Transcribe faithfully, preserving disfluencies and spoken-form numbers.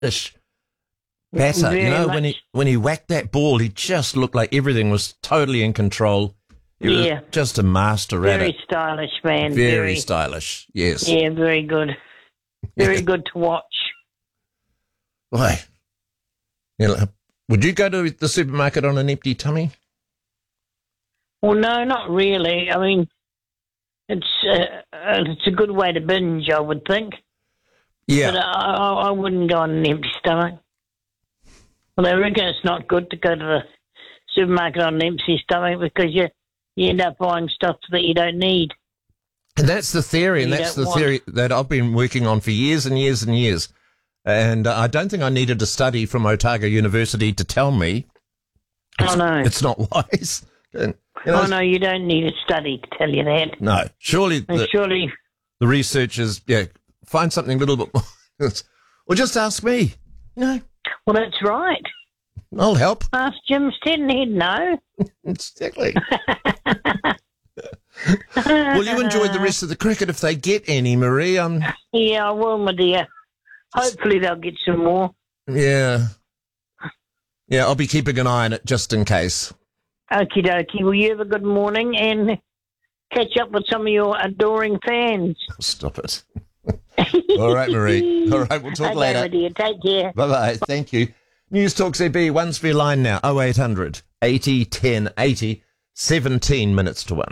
stylish batter. Very you know, much. when he when he whacked that ball, he just looked like everything was totally in control. He was Yeah. just a master at Very it. stylish man. Very, Very, stylish. Yes. yeah, very good. Very Yeah. good to watch. Why? You know, would you go to the supermarket on an empty tummy? Well, no, not really. I mean, it's uh, uh, it's a good way to binge, I would think. Yeah. But I, I, I wouldn't go on an empty stomach. Well, they reckon it's not good to go to the supermarket on an empty stomach because you, you end up buying stuff that you don't need. And that's the theory, and You that's don't the want- theory that I've been working on for years and years and years. And uh, I don't think I needed a study from Otago University to tell me I know. it's not wise. And, you know, Oh, no, you don't need a study to tell you that. no, surely And the, surely, the researchers, yeah, find something a little bit more. Or just ask me. You know, well, that's right. I'll help. Ask Jim Stead and he'd know. Exactly. Will you enjoy the rest of the cricket if they get any, Marie? Um, Yeah, I will, my dear. Hopefully they'll get some more. yeah. Yeah, I'll be keeping an eye on it just in case. Okie dokie. Well, you have a good morning and catch up with some of your adoring fans. Stop it. All right, Marie. All right, we'll talk Okay, later. my dear. Take care. Bye-bye. Thank you. News Talk C B, one spare line now, oh eight hundred eighty ten eighty, seventeen minutes to one.